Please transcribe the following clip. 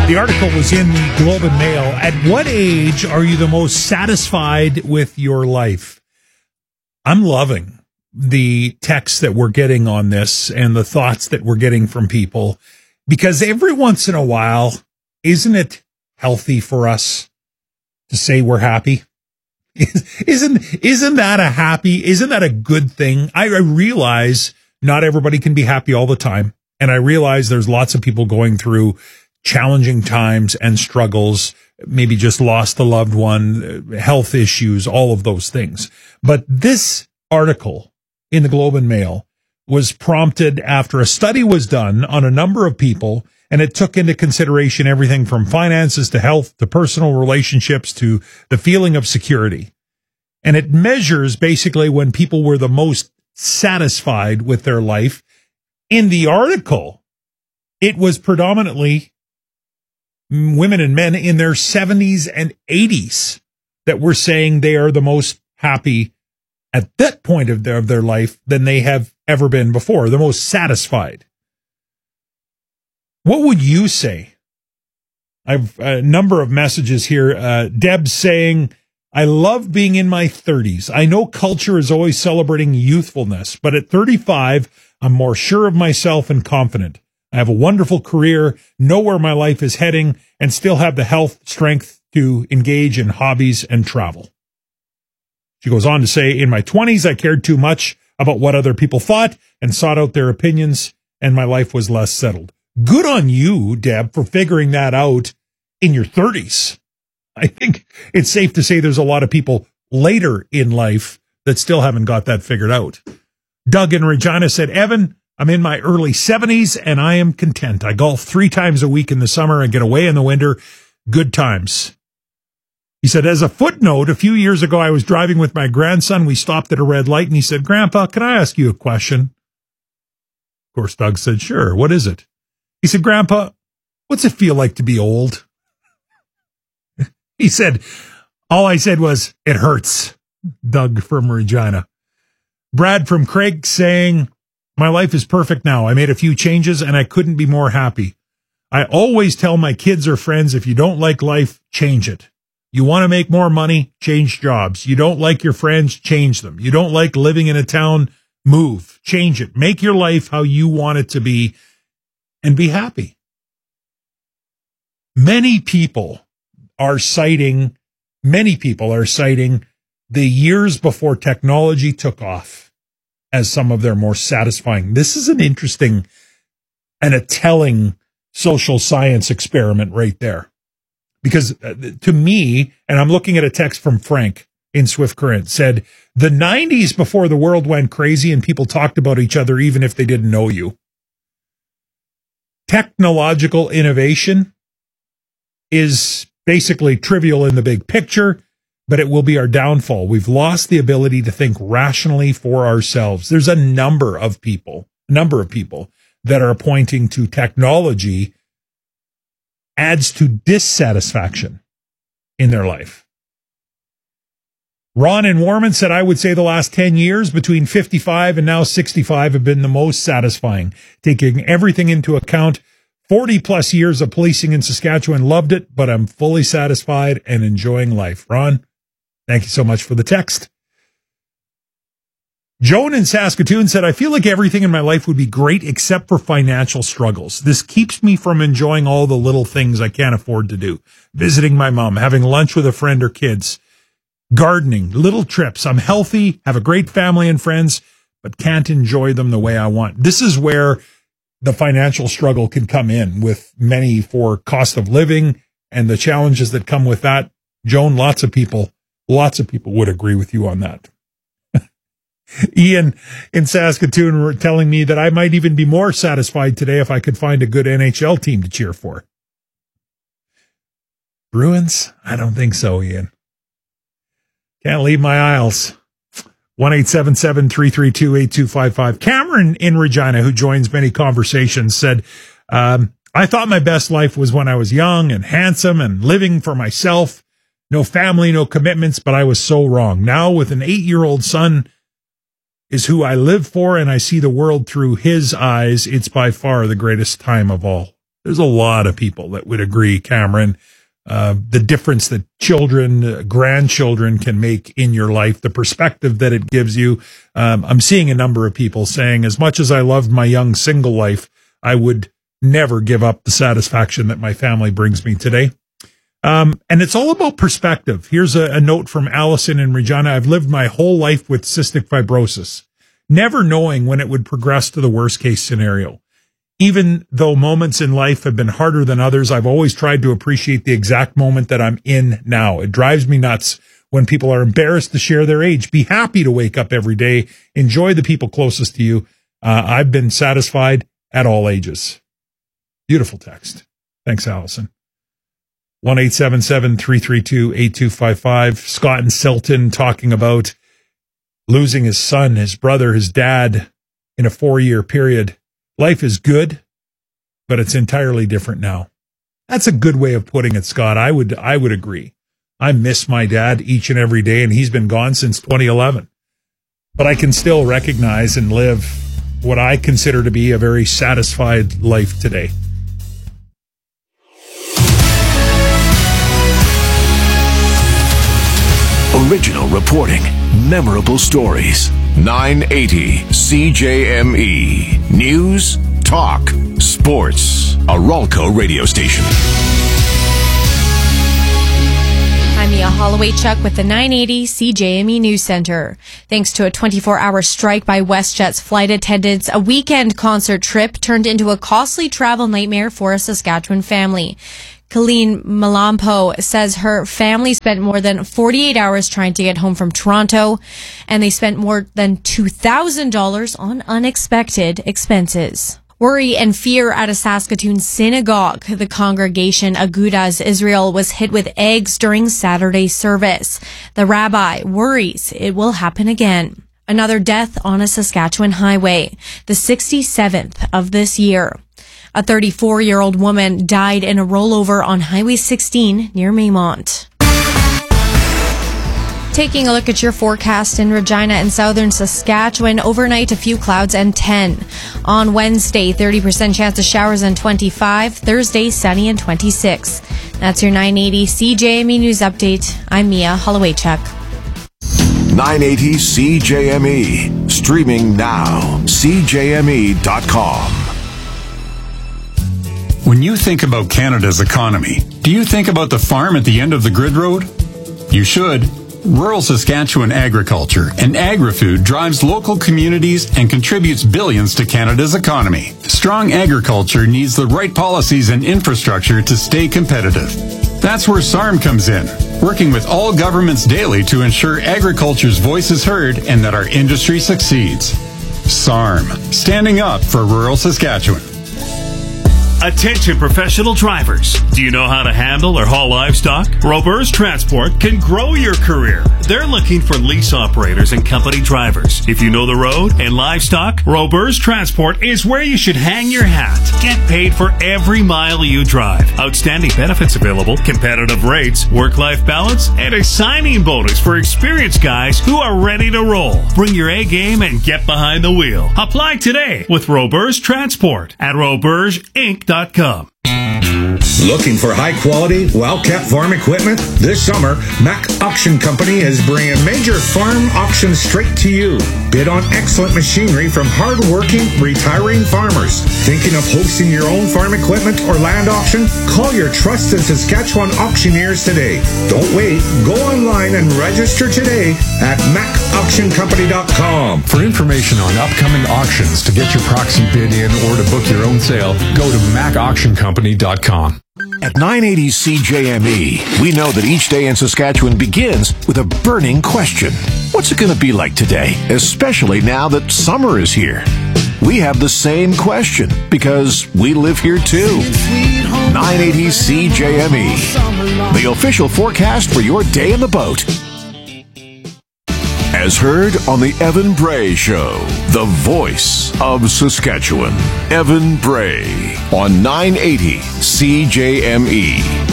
The article was in the Globe and Mail. At what age are you the most satisfied with your life? I'm loving the texts that we're getting on this and the thoughts that we're getting from people, because every once in a while, isn't it healthy for us to say we're happy? Isn't that a good thing? I realize not everybody can be happy all the time. And I realize there's lots of people going through challenging times and struggles, maybe just lost a loved one, health issues, all of those things. But this article in the Globe and Mail was prompted after a study was done on a number of people, and it took into consideration everything from finances to health to personal relationships to the feeling of security. And it measures basically when people were the most satisfied with their life. In the article, it was predominantly women and men in their 70s and 80s that were saying they are the most happy at that point of their life than they have ever been before, the most satisfied. What would you say? I've a number of messages here. Deb's saying, I love being in my 30s. I know culture is always celebrating youthfulness, but at 35, I'm more sure of myself and confident. I have a wonderful career, know where my life is heading, and still have the health, strength to engage in hobbies and travel. She goes on to say, in my 20s, I cared too much about what other people thought and sought out their opinions, and my life was less settled. Good on you, Deb, for figuring that out in your 30s. I think it's safe to say there's a lot of people later in life that still haven't got that figured out. Doug in Regina said, Evan, I'm in my early 70s and I am content. I golf 3 times a week in the summer and get away in the winter. Good times. He said, as a footnote, a few years ago, I was driving with my grandson. We stopped at a red light and he said, Grandpa, can I ask you a question? Of course, Doug said, sure. What is it? He said, Grandpa, what's it feel like to be old? He said, all I said was, it hurts. Doug from Regina. Brad from Craig saying, my life is perfect now. I made a few changes and I couldn't be more happy. I always tell my kids or friends, if you don't like life, change it. You want to make more money, change jobs. You don't like your friends, change them. You don't like living in a town, move, change it. Make your life how you want it to be and be happy. Many people are citing the years before technology took off as some of their more satisfying. This is an interesting and a telling social science experiment right there. Because to me, and I'm looking at a text from Frank in Swift Current, said, the 90s before the world went crazy and people talked about each other even if they didn't know you. Technological innovation is basically trivial in the big picture, but it will be our downfall. We've lost the ability to think rationally for ourselves. There's a number of people that are pointing to technology adds to dissatisfaction in their life. Ron in Warman said, I would say the last 10 years between 55 and now 65 have been the most satisfying. Taking everything into account, 40 plus years of policing in Saskatchewan, loved it, but I'm fully satisfied and enjoying life. Ron, thank you so much for the text. Joan in Saskatoon said, I feel like everything in my life would be great except for financial struggles. This keeps me from enjoying all the little things I can't afford to do. Visiting my mom, having lunch with a friend or kids, gardening, little trips. I'm healthy, have a great family and friends, but can't enjoy them the way I want. This is where the financial struggle can come in with many for cost of living and the challenges that come with that. Joan, lots of people would agree with you on that. Ian in Saskatoon were telling me that I might even be more satisfied today if I could find a good NHL team to cheer for. Bruins? I don't think so, Ian. Can't leave my aisles. 1-877-332-8255. Cameron in Regina, who joins many conversations, said, I thought my best life was when I was young and handsome and living for myself. No family, no commitments, but I was so wrong. Now with an 8-year-old son is who I live for, and I see the world through his eyes. It's by far the greatest time of all. There's a lot of people that would agree, Cameron. The difference that children, grandchildren can make in your life, the perspective that it gives you. I'm seeing a number of people saying, as much as I loved my young single life, I would never give up the satisfaction that my family brings me today. And it's all about perspective. Here's a note from Allison in Regina. I've lived my whole life with cystic fibrosis, never knowing when it would progress to the worst case scenario. Even though moments in life have been harder than others, I've always tried to appreciate the exact moment that I'm in now. It drives me nuts when people are embarrassed to share their age. Be happy to wake up every day. Enjoy the people closest to you. I've been satisfied at all ages. Beautiful text. Thanks, Allison. 1-877-332-8255. Scott and Silton talking about losing his son, his brother, his dad in a 4-year period. Life is good, but it's entirely different now. That's a good way of putting it, Scott. I would agree. I miss my dad each and every day, and he's been gone since 2011. But I can still recognize and live what I consider to be a very satisfied life today. Original reporting, memorable stories. 980 CJME. News, talk, sports. A Ralco radio station. I'm Mia Holloway-Chuck with the 980 CJME News Center. Thanks to a 24-hour strike by WestJet's flight attendants, a weekend concert trip turned into a costly travel nightmare for a Saskatchewan family. Colleen Malampo says her family spent more than 48 hours trying to get home from Toronto, and they spent more than $2,000 on unexpected expenses. Worry and fear at a Saskatoon synagogue. The congregation Agudas Israel was hit with eggs during Saturday's service. The rabbi worries it will happen again. Another death on a Saskatchewan highway, the 67th of this year. A 34-year-old woman died in a rollover on Highway 16 near Maymont. Taking a look at your forecast in Regina and southern Saskatchewan. Overnight, a few clouds and 10. On Wednesday, 30% chance of showers and 25. Thursday, sunny and 26. That's your 980 CJME News Update. I'm Mia Holloway-Chuck. 980 CJME. Streaming now. CJME.com. When you think about Canada's economy, do you think about the farm at the end of the grid road? You should. Rural Saskatchewan agriculture and agri-food drives local communities and contributes billions to Canada's economy. Strong agriculture needs the right policies and infrastructure to stay competitive. That's where SARM comes in, working with all governments daily to ensure agriculture's voice is heard and that our industry succeeds. SARM, standing up for rural Saskatchewan. Attention professional drivers. Do you know how to handle or haul livestock? Robers Transport can grow your career. They're looking for lease operators and company drivers. If you know the road and livestock, Robers Transport is where you should hang your hat. Get paid for every mile you drive. Outstanding benefits available, competitive rates, work-life balance, and a signing bonus for experienced guys who are ready to roll. Bring your A game and get behind the wheel. Apply today with Robers Transport at robersinc.com. Looking for high-quality, well-kept farm equipment? This summer, Mac Auction Company is bringing major farm auctions straight to you. Bid on excellent machinery from hard-working, retiring farmers. Thinking of hosting your own farm equipment or land auction? Call your trusted Saskatchewan auctioneers today. Don't wait. Go online and register today at macauctioncompany.com. For information on upcoming auctions, to get your proxy bid in, or to book your own sale, go to macauctioncompany.com. At 980 CJME, we know that each day in Saskatchewan begins with a burning question. What's it going to be like today, especially now that summer is here? We have the same question because we live here too. 980 CJME, the official forecast for your day in the boat. As heard on the Evan Bray Show, the voice of Saskatchewan. Evan Bray on 980 CJME.